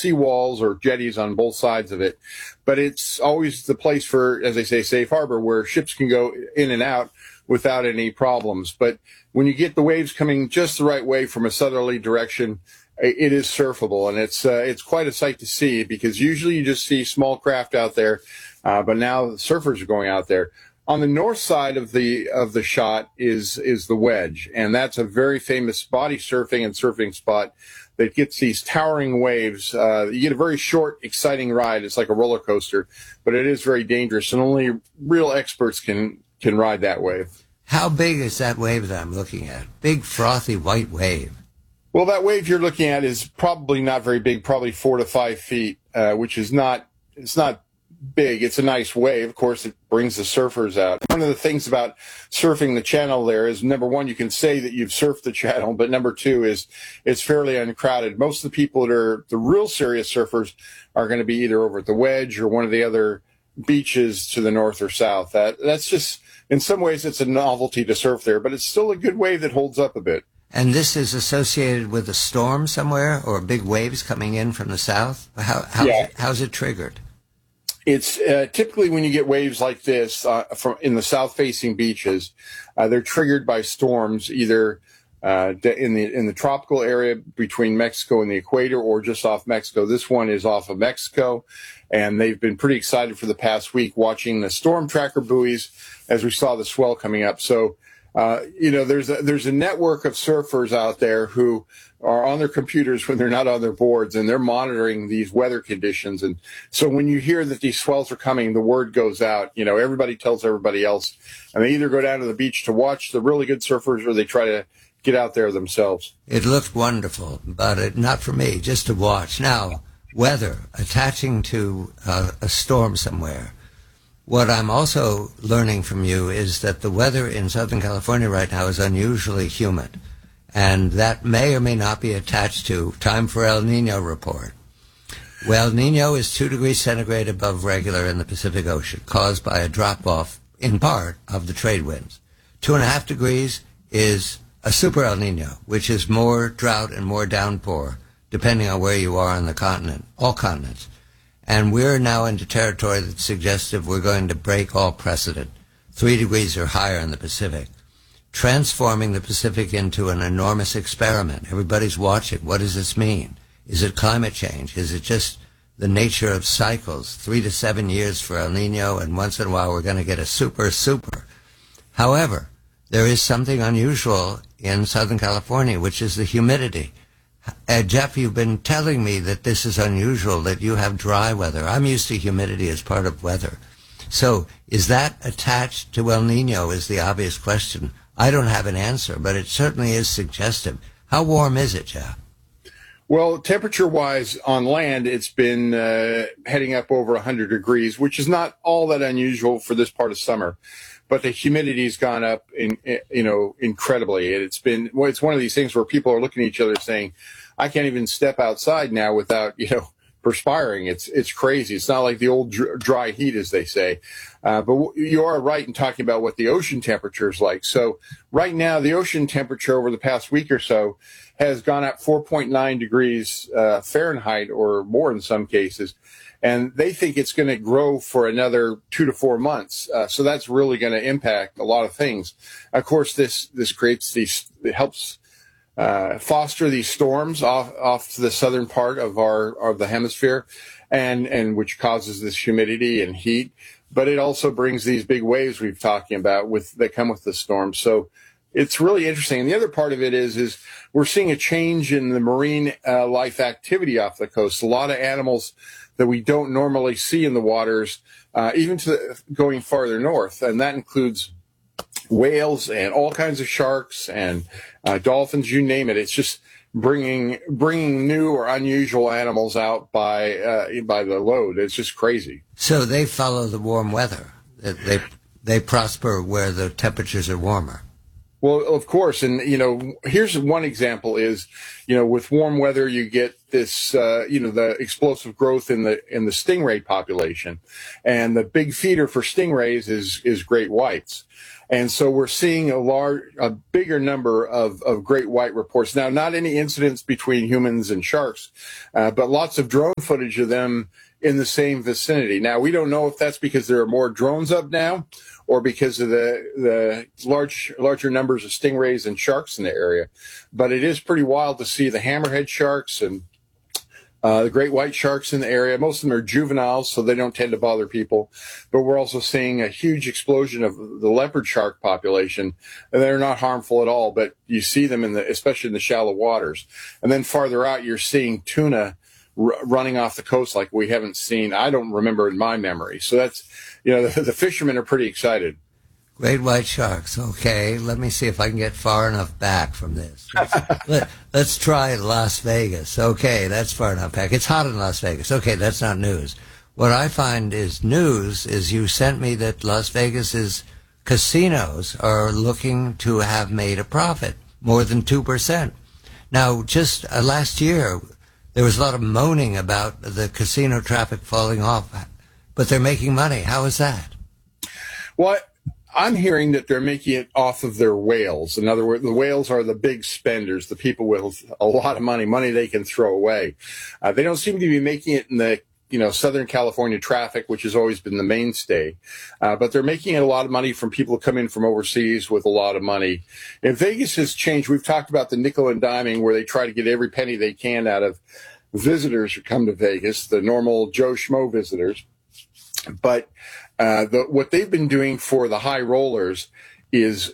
seawalls or jetties on both sides of it, but it's always the place for, as they say, safe harbor, where ships can go in and out without any problems. But when you get the waves coming just the right way from a southerly direction, it is surfable, and it's quite a sight to see, because usually you just see small craft out there, but now surfers are going out there. On the north side of the shot is the Wedge, and that's a very famous body surfing and surfing spot that gets these towering waves. You get a very short, exciting ride. It's like a roller coaster, but it is very dangerous, and only real experts can ride that wave. How big is that wave that I'm looking at? Big, frothy, white wave. Well, that wave you're looking at is probably not very big, probably 4 to 5 feet, which is it's not big. It's a nice wave. Of course, it brings the surfers out. One of the things about surfing the channel there is, number one, you can say that you've surfed the channel, but number two is it's fairly uncrowded. Most of the people that are the real serious surfers are going to be either over at the Wedge or one of the other beaches to the north or south. That's just, in some ways, it's a novelty to surf there, but it's still a good wave that holds up a bit. And this is associated with a storm somewhere, or big waves coming in from the south? How's it triggered? It's typically when you get waves like this from in the south-facing beaches, they're triggered by storms, either in the tropical area between Mexico and the equator, or just off Mexico. This one is off of Mexico, and they've been pretty excited for the past week watching the storm tracker buoys as we saw the swell coming up. So. There's a network of surfers out there who are on their computers when they're not on their boards, and they're monitoring these weather conditions. And so when you hear that these swells are coming, the word goes out. Everybody tells everybody else, and they either go down to the beach to watch the really good surfers, or they try to get out there themselves. It looked wonderful, but not for me, just to watch. Now, weather attaching to a storm somewhere. What I'm also learning from you is that the weather in Southern California right now is unusually humid, and that may or may not be attached to time for El Nino report. Well, El Nino is 2 degrees centigrade above regular in the Pacific Ocean, caused by a drop-off, in part, of the trade winds. 2.5 degrees is a super El Nino, which is more drought and more downpour, depending on where you are on the continent, all continents. And we're now into territory that suggests if we're going to break all precedent, 3 degrees or higher in the Pacific, transforming the Pacific into an enormous experiment. Everybody's watching. What does this mean? Is it climate change? Is it just the nature of cycles, 3 to 7 years for El Nino, and once in a while we're going to get a super? However, there is something unusual in Southern California, which is the humidity. Jeff, you've been telling me that this is unusual, that you have dry weather. I'm used to humidity as part of weather. So is that attached to El Nino is the obvious question. I don't have an answer, but it certainly is suggestive. How warm is it, Jeff? Well, temperature-wise on land, it's been heading up over 100 degrees, which is not all that unusual for this part of summer. But the humidity's gone up, incredibly. And it's one of these things where people are looking at each other saying, I can't even step outside now without, perspiring. It's crazy. It's not like the old dry heat, as they say. But you are right in talking about what the ocean temperature is like. So right now, the ocean temperature over the past week or so has gone up 4.9 degrees Fahrenheit or more in some cases. And they think it's going to grow for another 2 to 4 months. So that's really going to impact a lot of things. Of course, this creates it helps foster these storms off the southern part of the hemisphere, and which causes this humidity and heat. But it also brings these big waves we've talking about that come with the storm. So it's really interesting. And the other part of it is we're seeing a change in the marine life activity off the coast. A lot of animals that we don't normally see in the waters, even going farther north. And that includes whales and all kinds of sharks and dolphins, you name it. It's just bringing new or unusual animals out by the load. It's just crazy. So they follow the warm weather. They prosper where the temperatures are warmer. Well, of course. And, here's one example is, with warm weather, you get this, the explosive growth in the stingray population. And the big feeder for stingrays is great whites. And so we're seeing a bigger number of great white reports. Now, not any incidents between humans and sharks, but lots of drone footage of them in the same vicinity. Now, we don't know if that's because there are more drones up now or because of the larger numbers of stingrays and sharks in the area. But it is pretty wild to see the hammerhead sharks and the great white sharks in the area. Most of them are juveniles, so they don't tend to bother people. But we're also seeing a huge explosion of the leopard shark population. And they're not harmful at all, but you see them especially in the shallow waters. And then farther out, you're seeing tuna running off the coast like we haven't seen, I don't remember in my memory. So that's, the fishermen are pretty excited. Great white sharks. Okay, let me see if I can get far enough back from this. Let's try Las Vegas. Okay, that's far enough back. It's hot in Las Vegas. Okay, that's not news. What I find is news is you sent me that Las Vegas's casinos are looking to have made a profit, more than 2%. Now, just last year, there was a lot of moaning about the casino traffic falling off, but they're making money. How is that? Well, I'm hearing that they're making it off of their whales. In other words, the whales are the big spenders, the people with a lot of money they can throw away. They don't seem to be making it in the Southern California traffic, which has always been the mainstay. But they're making a lot of money from people who come in from overseas with a lot of money. And Vegas has changed. We've talked about the nickel and diming, where they try to get every penny they can out of visitors who come to Vegas, the normal Joe Schmo visitors. But what they've been doing for the high rollers is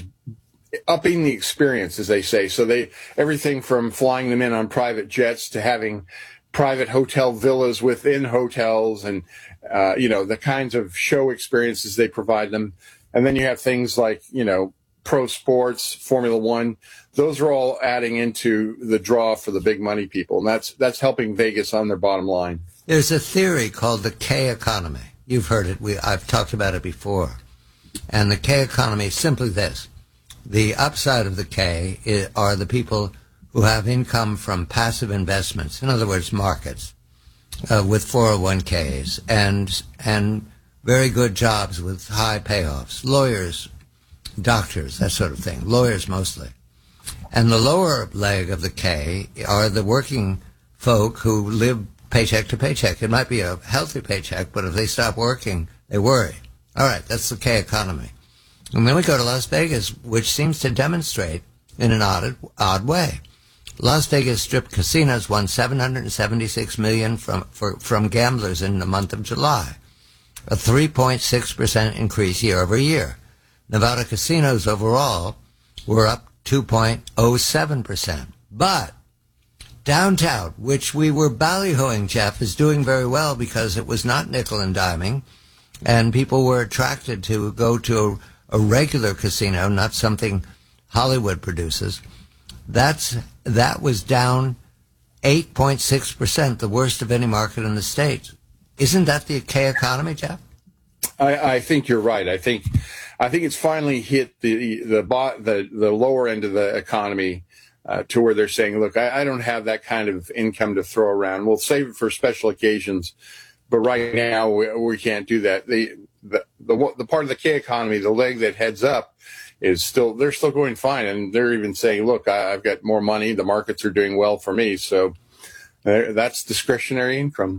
upping the experience, as they say. So everything from flying them in on private jets to having private hotel villas within hotels and, the kinds of show experiences they provide them. And then you have things like, pro sports, Formula One. Those are all adding into the draw for the big money people. And that's helping Vegas on their bottom line. There's a theory called the K economy. You've heard it. I've talked about it before. And the K economy is simply this. The upside of the K are the people who have income from passive investments, in other words, markets, with 401ks and very good jobs with high payoffs, lawyers, doctors, that sort of thing, lawyers mostly. And the lower leg of the K are the working folk who live paycheck to paycheck. It might be a healthy paycheck, but if they stop working, they worry. All right, that's the K economy. And then we go to Las Vegas, which seems to demonstrate in an odd way. Las Vegas Strip casinos won $776 million from gamblers in the month of July, a 3.6% increase year over year. Nevada casinos overall were up 2.07%. But downtown, which we were ballyhooing, Jeff, is doing very well because it was not nickel and diming, and people were attracted to go to a regular casino, not something Hollywood produces. That was down 8.6%, the worst of any market in the state. Isn't that the K economy, Jeff? I think you're right. I think it's finally hit the lower end of the economy to where they're saying, look, I don't have that kind of income to throw around. We'll save it for special occasions, but right now we can't do that. The part of the K economy, the leg that heads up, they're still going fine, and they're even saying, look, I've got more money. The markets are doing well for me, so that's discretionary income.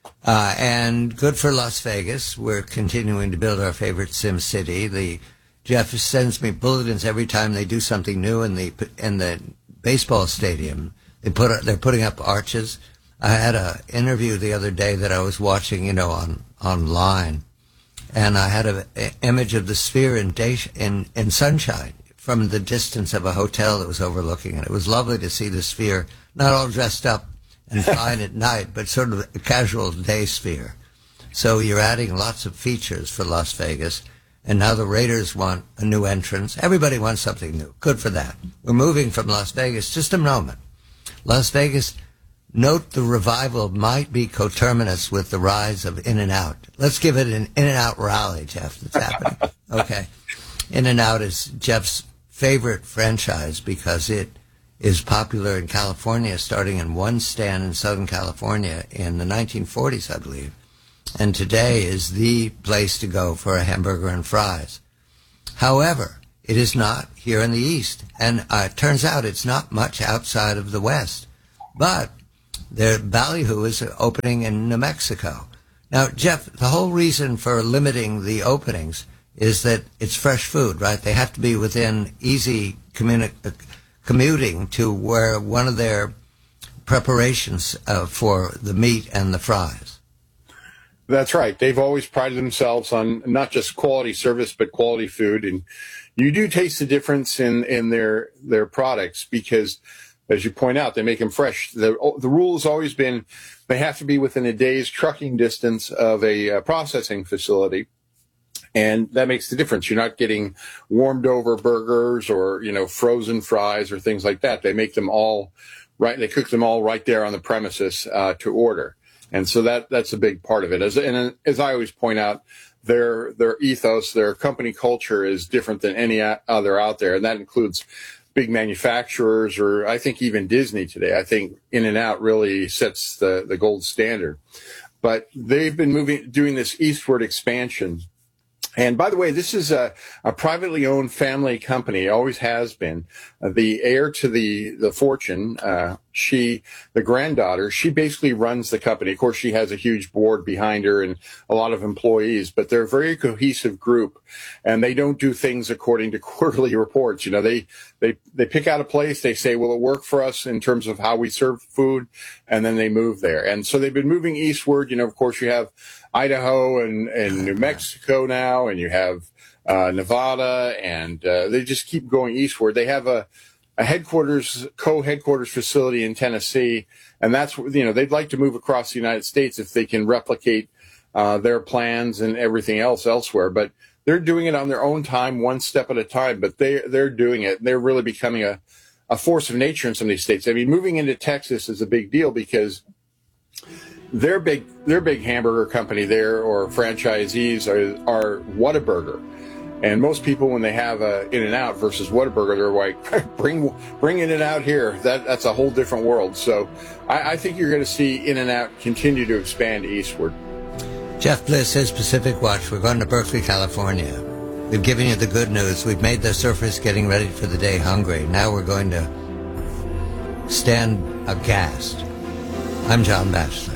And good for Las Vegas. We're continuing to build our favorite Sim City. Jeff sends me bulletins every time they do something new in the baseball stadium. They're putting up arches. I had an interview the other day that I was watching, online, and I had an image of the Sphere in sunshine from the distance of a hotel that was overlooking it. It was lovely to see the Sphere, not all dressed up and fine at night, but sort of a casual day Sphere. So you're adding lots of features for Las Vegas, and now the Raiders want a new entrance. Everybody wants something new. Good for that. We're moving from Las Vegas. Just a moment. Las Vegas, note the revival might be coterminous with the rise of In-N-Out. Let's give it an In-N-Out rally, Jeff, that's happening. Okay. In-N-Out is Jeff's favorite franchise because it is popular in California, starting in one stand in Southern California in the 1940s, I believe, and today is the place to go for a hamburger and fries. However, it is not here in the East, and it turns out it's not much outside of the West. But their Ballyhoo is opening in New Mexico. Now, Jeff, the whole reason for limiting the openings is that it's fresh food, right? They have to be within easy commuting to where one of their preparations for the meat and the fries. That's right. They've always prided themselves on not just quality service, but quality food. And you do taste the difference in their products because, as you point out, they make them fresh. The rule has always been they have to be within a day's trucking distance of a processing facility. And that makes the difference. You're not getting warmed over burgers or, frozen fries or things like that. They make them all right. They cook them all right there on the premises to order. And so that's a big part of it. As I always point out, their ethos, their company culture is different than any other out there. And that includes big manufacturers, or I think even Disney today. I think In-N-Out really sets the gold standard. But they've been doing this eastward expansion. And by the way, this is a privately owned family company. It always has been. The heir to the fortune, the granddaughter, she basically runs the company. Of course, she has a huge board behind her and a lot of employees, but they're a very cohesive group, and they don't do things according to quarterly reports. They pick out a place. They say, will it work for us in terms of how we serve food? And then they move there. And so they've been moving eastward. Of course, you have Idaho and New Mexico now, and you have Nevada, and they just keep going eastward. They have a co-headquarters facility in Tennessee, and that's they'd like to move across the United States if they can replicate their plans and everything else elsewhere. But they're doing it on their own time, one step at a time. But they're doing it. They're really becoming a force of nature in some of these states. I mean, moving into Texas is a big deal because their big hamburger company there, or franchisees, are Whataburger. And most people, when they have a In-N-Out versus Whataburger, they're like, bring In-N-Out here. That's a whole different world. So I think you're going to see In-N-Out continue to expand eastward. Jeff Bliss is Pacific Watch. We're going to Berkeley, California. We've given you the good news. We've made the surfers getting ready for the day hungry. Now we're going to stand aghast. I'm John Batchelor.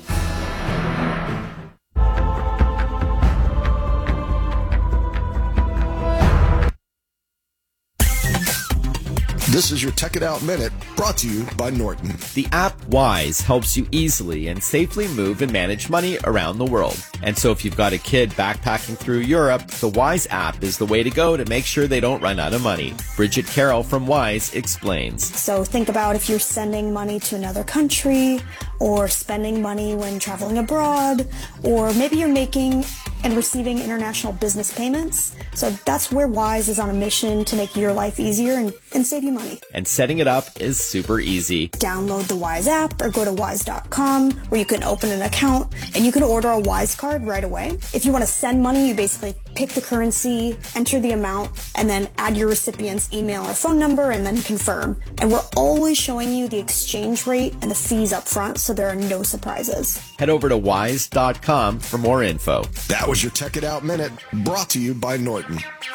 This is your Tech It Out Minute, brought to you by Norton. The app Wise helps you easily and safely move and manage money around the world. And so if you've got a kid backpacking through Europe, the Wise app is the way to go to make sure they don't run out of money. Bridget Carroll from Wise explains. So think about if you're sending money to another country, or spending money when traveling abroad, or maybe you're making and receiving international business payments. So that's where Wise is on a mission to make your life easier and save you money. And setting it up is super easy. Download the Wise app or go to wise.com where you can open an account and you can order a Wise card right away. If you want to send money, you basically pick the currency, enter the amount, and then add your recipient's email or phone number and then confirm. And we're always showing you the exchange rate and the fees up front, so there are no surprises. Head over to wise.com for more info. That was your Tech It Out Minute, brought to you by Norton.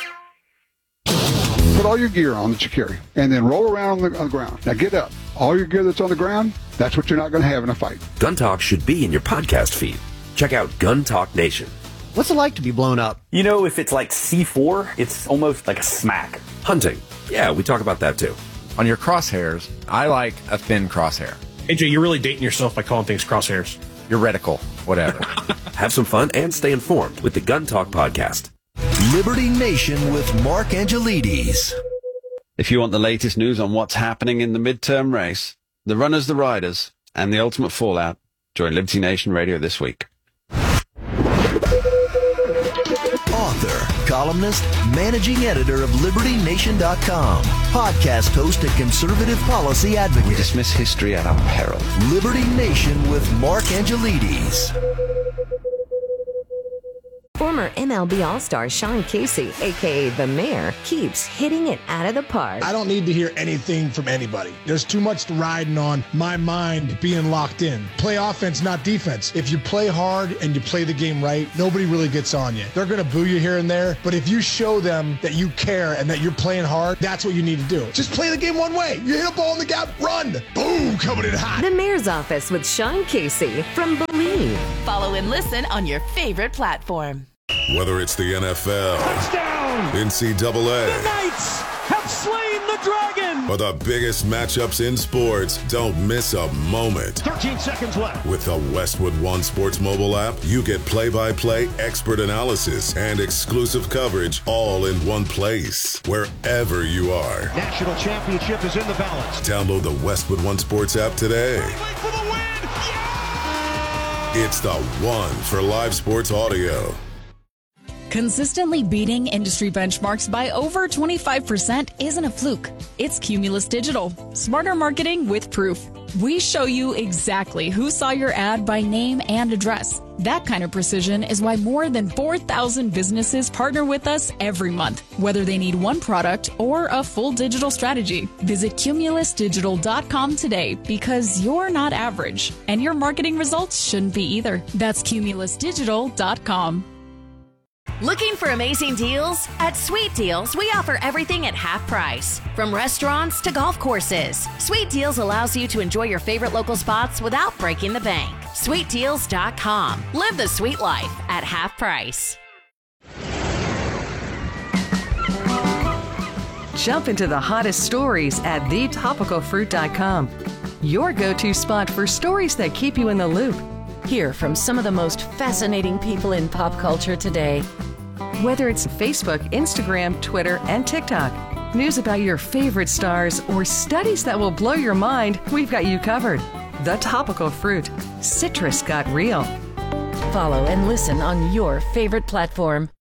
Put all your gear on that you carry, and then roll around on the ground. Now get up. All your gear that's on the ground, that's what you're not going to have in a fight. Gun Talk should be in your podcast feed. Check out Gun Talk Nation. What's it like to be blown up? If it's like C4, it's almost like a smack. Hunting. Yeah, we talk about that too. On your crosshairs, I like a thin crosshair. AJ, you're really dating yourself by calling things crosshairs. Your reticle, whatever. Have some fun and stay informed with the Gun Talk podcast. Liberty Nation with Mark Angelides. If you want the latest news on what's happening in the midterm race, the runners, the riders, and the ultimate fallout, join Liberty Nation Radio this week. Author, columnist, managing editor of LibertyNation.com, podcast host and conservative policy advocate. We dismiss history at our peril. Liberty Nation with Mark Angelides. Former MLB All-Star Sean Casey, a.k.a. The Mayor, keeps hitting it out of the park. I don't need to hear anything from anybody. There's too much riding on my mind being locked in. Play offense, not defense. If you play hard and you play the game right, nobody really gets on you. They're going to boo you here and there, but if you show them that you care and that you're playing hard, that's what you need to do. Just play the game one way. You hit a ball in the gap, run. Boom, coming in hot. The Mayor's Office with Sean Casey from Believe. Follow and listen on your favorite platform. Whether it's the NFL, touchdown, NCAA, the Knights have slain the dragon, or the biggest matchups in sports, don't miss a moment. 13 seconds left. With the Westwood One Sports mobile app, you get play-by-play, expert analysis, and exclusive coverage all in one place, wherever you are. National championship is in the balance. Download the Westwood One Sports app today. Wait for the win! It's the one for live sports audio. Consistently beating industry benchmarks by over 25% isn't a fluke. It's Cumulus Digital. Smarter marketing with proof. We show you exactly who saw your ad by name and address. That kind of precision is why more than 4,000 businesses partner with us every month, whether they need one product or a full digital strategy. Visit cumulusdigital.com today because you're not average, and your marketing results shouldn't be either. That's cumulusdigital.com. Looking for amazing deals? At Sweet Deals, we offer everything at half price. From restaurants to golf courses, Sweet Deals allows you to enjoy your favorite local spots without breaking the bank. SweetDeals.com. Live the sweet life at half price. Jump into the hottest stories at thetopicalfruit.com. Your go-to spot for stories that keep you in the loop. Hear from some of the most fascinating people in pop culture today. Whether it's Facebook, Instagram, Twitter, and TikTok, news about your favorite stars, or studies that will blow your mind, we've got you covered. The Topical Fruit. Citrus got real. Follow and listen on your favorite platform.